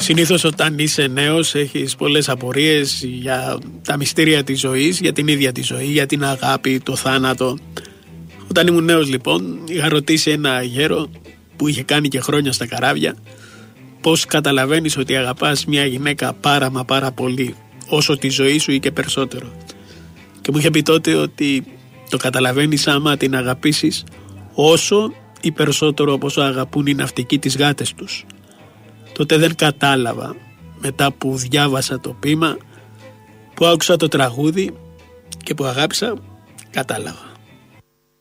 Συνήθως όταν είσαι νέος έχεις πολλές απορίες για τα μυστήρια της ζωής, για την ίδια τη ζωή, για την αγάπη, το θάνατο. Όταν ήμουν νέος λοιπόν είχα ρωτήσει ένα γέρο που είχε κάνει και χρόνια στα καράβια πώς καταλαβαίνεις ότι αγαπάς μια γυναίκα πάρα πολύ, όσο τη ζωή σου ή και περισσότερο. Και μου είχε πει τότε ότι το καταλαβαίνεις άμα την αγαπήσεις όσο ή περισσότερο όπως αγαπούν οι ναυτικοί τις γάτες τους. Τότε δεν κατάλαβα, μετά που διάβασα το ποίημα, που άκουσα το τραγούδι και που αγάπησα, κατάλαβα.